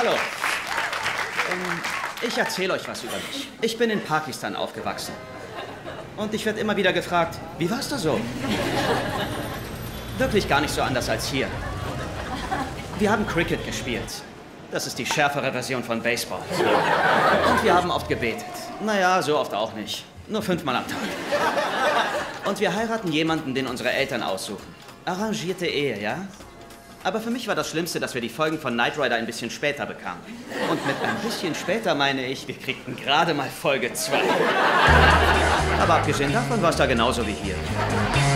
Hallo. Ich erzähle euch was über mich. Ich bin in Pakistan aufgewachsen. Und ich werde immer wieder gefragt, wie war's da so? Wirklich gar nicht so anders als hier. Wir haben Cricket gespielt. Das ist die schärfere Version von Baseball. Und wir haben oft gebetet. Naja, so oft auch nicht. Nur 5-mal am Tag. Und wir heiraten jemanden, den unsere Eltern aussuchen. Arrangierte Ehe, ja? Aber für mich war das Schlimmste, dass wir die Folgen von Knight Rider ein bisschen später bekamen. Und mit ein bisschen später meine ich, wir kriegten gerade mal Folge 2. Aber abgesehen davon war es da genauso wie hier.